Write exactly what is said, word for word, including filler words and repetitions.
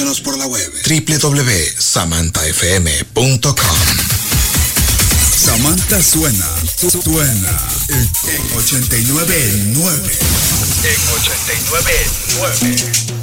Escúchanos por la web doble u doble u doble u punto samantha f m punto com. Samantha suena, suena en ochenta y nueve punto nueve. En ochenta y nueve punto nueve.